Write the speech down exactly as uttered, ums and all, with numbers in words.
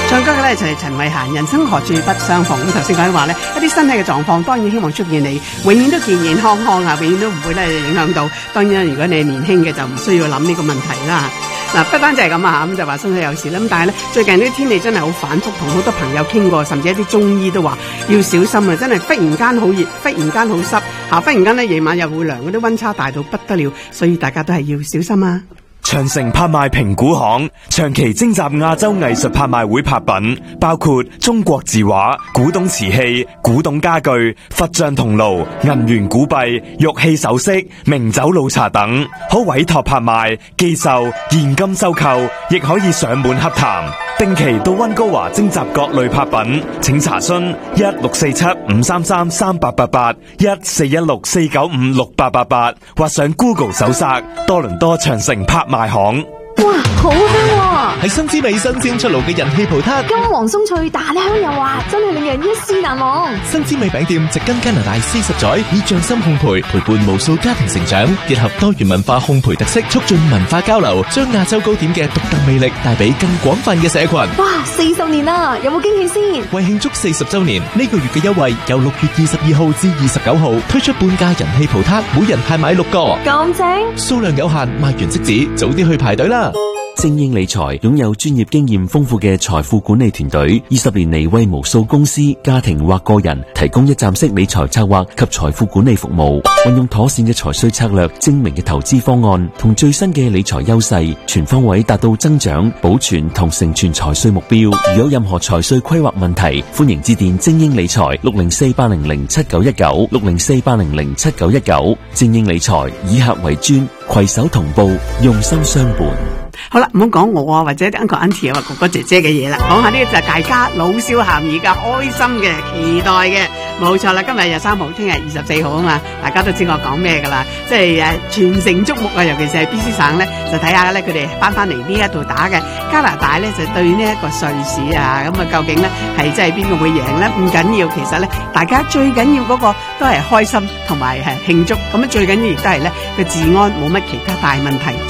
唱歌嘅咧就係陳慧嫻，人生何處不相逢。咁頭先講話咧，一啲身體嘅狀況，當然希望出現你永遠都健健康康啊，永遠都唔會咧影響到。當然，如果你係年輕嘅，就唔需要諗呢個問題啦。嗱，不單止係咁啊，咁就話身體有事啦。咁但係咧，最近啲天氣真係好反覆，同好多朋友傾過，甚至一啲中醫都話要小心啊！真係忽然間好熱，忽然間好濕，嚇，忽然間咧夜晚又會涼，嗰啲溫差大到不得了，所以大家都係要小心啊！ 長城拍賣評估行長期徵集亞洲藝術拍賣會拍品，包括中國字畫、古董瓷器、古董家具、佛像銅爐、銀元古幣、玉器首飾、名酒老茶等，可委託拍賣、寄售、現金收購，亦可以上門洽談。定期到溫哥華徵集各類拍品，請查詢一六四七五三三三八八八一四一六四九五六八八八，或上 Google 搜索多倫多長城拍賣行。 哇，好香啊！ 係新滋味新鮮出爐嘅人氣葡撻， 金黃鬆脆，大粒香又滑，真係令人一試難忘。 新滋味餅店植根加拿大四十載，以匠心烘焙陪伴無數家庭成長，結合多元文化烘焙特色，促進文化交流，將亞洲糕點嘅獨特魅力帶俾更廣泛嘅社群。 哇，四十年啦，有冇驚喜先？ 為慶祝四十周年，呢、這個月嘅優惠由六月二十二號至二十九號推出半價人氣葡撻，每人限買六個， 咁正， 數量有限，賣完即止，早啲去排隊啦。 精英理財擁有專業經驗豐富嘅財富管理團隊，二十年嚟為無數公司、家庭或個人提供一站式理財策劃及財富管理服務。運用妥善嘅財稅策略、精明嘅投資方案同最新嘅理財優勢，全方位達到增長、保存同成全財稅目標。如有任何財稅規劃問題，歡迎致電精英理財六零四八零零七九一九六零四八零零七九一九。精英理財以客為專，攜手同步，用心相伴。 好啦，唔好講我啊，或者 uncle auntie 啊，或哥哥姐姐嘅嘢啦，講下呢個就係大家老少咸宜嘅開心嘅期待嘅，冇錯啦。今日廿三號，聽日二十四號啊嘛，大家都知我講咩噶啦，即係誒全城矚目啊，尤其是係 B C 省咧，就睇下咧佢哋翻翻嚟呢一度打嘅加拿大咧，就對呢一個瑞士啊，咁啊究竟咧係即係邊個會贏咧？唔緊要，其實咧大家最緊要嗰個都係開心同埋係慶祝，咁啊最緊要亦都係咧個治安冇乜其他大問題。